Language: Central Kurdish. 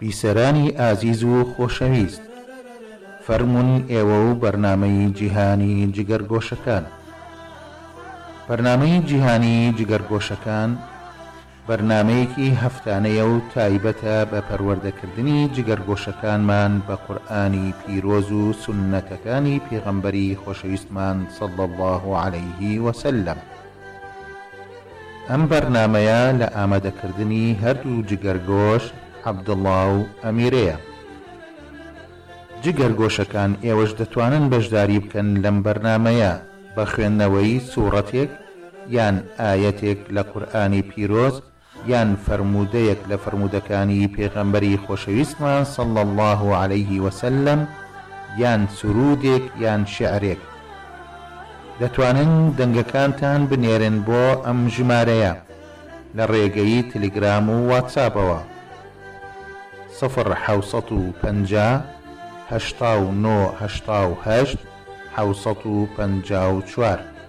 بیسەرانی ئازیز و خۆشەویست، فەرموون ئێوە و بەرنامەی جیهانی جگەرگۆشەکان. بەرنامەی جیهانی جگەرگۆشەکان بەرنامەیەکی هەفتانەیە و تایبەتە بە پەروەردەکردنی جگەرگۆشەکانمان بە قورئانی پیرۆز و سوننەتەکانی پێغەمبەری خۆشەویستمان صلی الله عليه وسلم. ئەم بەرنامەیە لە ئامادەکردنی هەردوو جگەرگۆش عەبدوڵڵا و ئەمیرەیە. جگەرگۆشەکان ئێوەش دەتوانن بەشداری بکەن لەم بەرنامەیە بە خوێندنەوەی سوورەتێک یان ئایەتێک لە قورئانی پیرۆز یان فەرموودەیەک لە فەرموودەکانی پێغەمبەری خۆشەویستمان صلی الله عليه وسلم یان سرودێک یان شعرێک. دەتوانن دەنگەکانتان بنێرن بۆ ئەم ژمارەیە لە ڕێگەی تەلەگرام و واتساپەوە 0 750 89 88 754